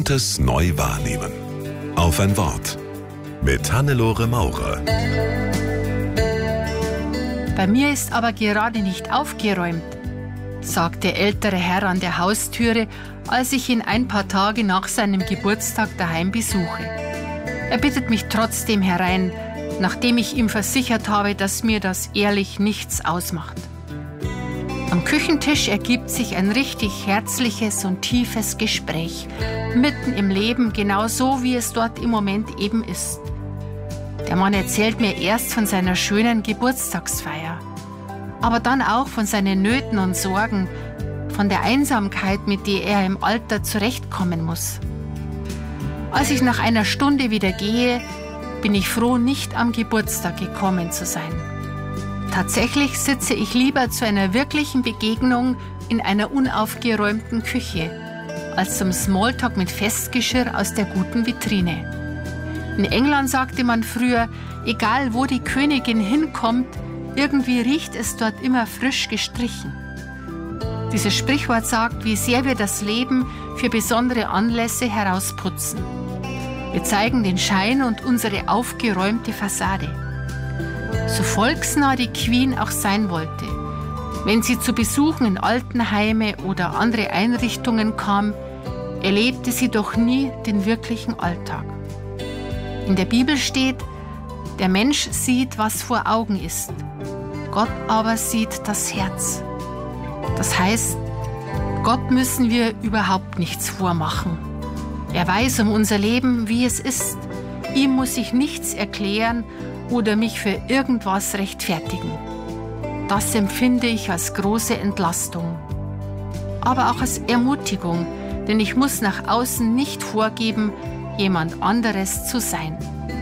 Gewohntes neu wahrnehmen. Auf ein Wort. Mit Hannelore Maurer. Bei mir ist aber gerade nicht aufgeräumt, sagt der ältere Herr an der Haustüre, als ich ihn ein paar Tage nach seinem Geburtstag daheim besuche. Er bittet mich trotzdem herein, nachdem ich ihm versichert habe, dass mir das ehrlich nichts ausmacht. Am Küchentisch ergibt sich ein richtig herzliches und tiefes Gespräch, mitten im Leben, genau so, wie es dort im Moment eben ist. Der Mann erzählt mir erst von seiner schönen Geburtstagsfeier, aber dann auch von seinen Nöten und Sorgen, von der Einsamkeit, mit der er im Alter zurechtkommen muss. Als ich nach einer Stunde wieder gehe, bin ich froh, nicht am Geburtstag gekommen zu sein. Tatsächlich sitze ich lieber zu einer wirklichen Begegnung in einer unaufgeräumten Küche, als zum Smalltalk mit Festgeschirr aus der guten Vitrine. In England sagte man früher, egal wo die Königin hinkommt, irgendwie riecht es dort immer frisch gestrichen. Dieses Sprichwort sagt, wie sehr wir das Leben für besondere Anlässe herausputzen. Wir zeigen den Schein und unsere aufgeräumte Fassade. So volksnah die Queen auch sein wollte. Wenn sie zu Besuchen in Altenheime oder andere Einrichtungen kam, erlebte sie doch nie den wirklichen Alltag. In der Bibel steht, der Mensch sieht, was vor Augen ist. Gott aber sieht das Herz. Das heißt, Gott müssen wir überhaupt nichts vormachen. Er weiß um unser Leben, wie es ist. Ihm muss ich nichts erklären oder mich für irgendwas rechtfertigen. Das empfinde ich als große Entlastung. Aber auch als Ermutigung, denn ich muss nach außen nicht vorgeben, jemand anderes zu sein.